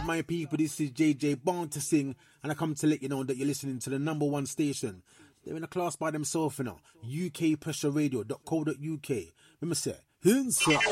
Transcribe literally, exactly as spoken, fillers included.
bad my people, this is J J Born to Sing, and I come to let you know that you're listening to the number one station. They're in a class by themselves, you know. U K Pressure Radio dot co dot U K. Remember say, hands up.